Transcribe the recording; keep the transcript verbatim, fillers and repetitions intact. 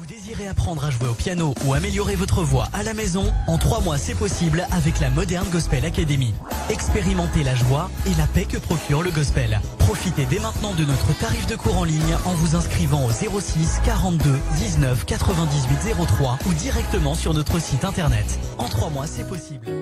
Vous désirez apprendre à jouer au piano ou améliorer votre voix à la maison? En trois mois, c'est possible avec la Modern Gospel Academy. Expérimentez la joie et la paix que procure le gospel. Profitez dès maintenant de notre tarif de cours en ligne en vous inscrivant au zéro six quarante-deux dix-neuf quatre-vingt-dix-huit zéro trois ou directement sur notre site internet. En trois mois, c'est possible.